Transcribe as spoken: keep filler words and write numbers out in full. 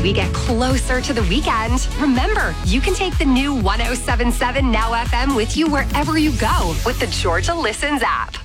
we get closer to the weekend, remember, you can take the new one oh seven point seven Now F M with you wherever you go with the Georgia Listens app.